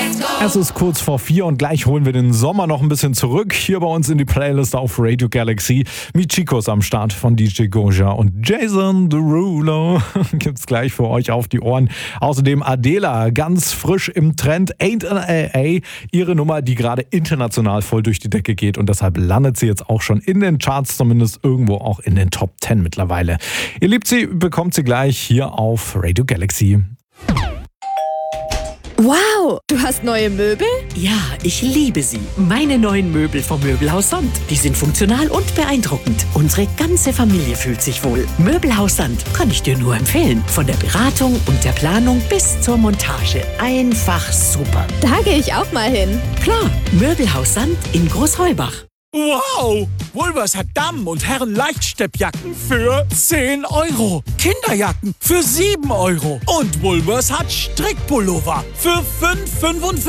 Es ist kurz vor 4 und gleich holen wir den Sommer noch ein bisschen zurück. Hier bei uns in die Playlist auf Radio Galaxy. Michikos am Start von DJ Goja und Jason Derulo gibt's gleich für euch auf die Ohren. Außerdem Adela, ganz frisch im Trend, Ain't an AA. Ihre Nummer, die gerade international voll durch die Decke geht und deshalb landet sie jetzt auch schon in den Charts, zumindest irgendwo auch in den Top 10 mittlerweile. Ihr liebt sie, bekommt sie gleich hier auf Radio Galaxy. Wow, du hast neue Möbel? Ja, ich liebe sie. Meine neuen Möbel vom Möbelhaus Sand. Die sind funktional und beeindruckend. Unsere ganze Familie fühlt sich wohl. Möbelhaus Sand kann ich dir nur empfehlen. Von der Beratung und der Planung bis zur Montage. Einfach super. Da gehe ich auch mal hin. Klar, Möbelhaus Sand in Großheubach. Wow! Woolworths hat Damen- und Herren-Leichtsteppjacken für 10 €. Kinderjacken für 7 €. Und Woolworths hat Strickpullover für 5,45 €.